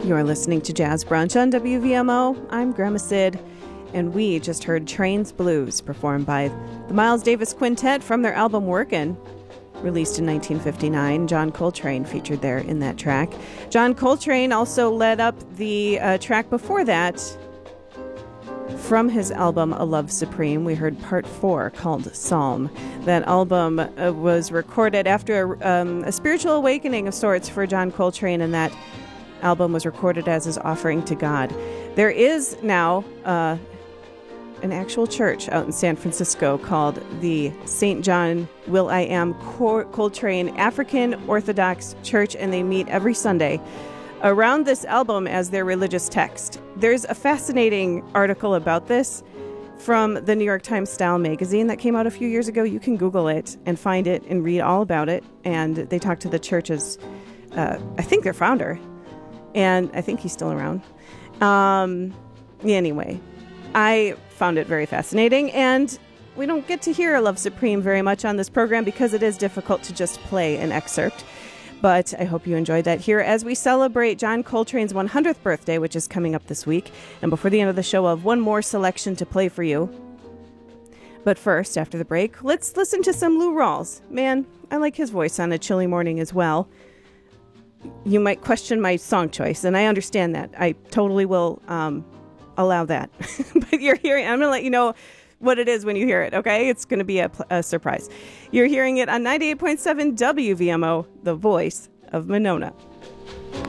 You're listening to Jazz Brunch on WVMO. I'm Grandma Sid, and we just heard Train's Blues performed by the Miles Davis Quintet from their album Workin', released in 1959. John Coltrane featured there in that track. John Coltrane also led up the track before that from his album A Love Supreme. We heard part 4 called Psalm. That album was recorded after a spiritual awakening of sorts for John Coltrane, and that album was recorded as his offering to God. There is now an actual church out in San Francisco called the St. John Will.I.Am Coltrane African Orthodox Church, and they meet every Sunday around this album as their religious text. There's a fascinating article about this from the New York Times Style magazine that came out a few years ago. You can Google it and find it and read all about it. And they talked to the church's, I think their founder, and I think he's still around. Anyway, I found it very fascinating, and we don't get to hear A Love Supreme very much on this program because it is difficult to just play an excerpt. But I hope you enjoyed that here as we celebrate John Coltrane's 100th birthday, which is coming up this week. And before the end of the show, I have one more selection to play for you. But first, after the break, let's listen to some Lou Rawls. Man, I like his voice on a chilly morning as well. You might question my song choice, and I understand that. I totally will allow that. But you're hearing, I'm going to let you know what it is when you hear it, okay? It's going to be a surprise. You're hearing it on 98.7 WVMO, the voice of Monona.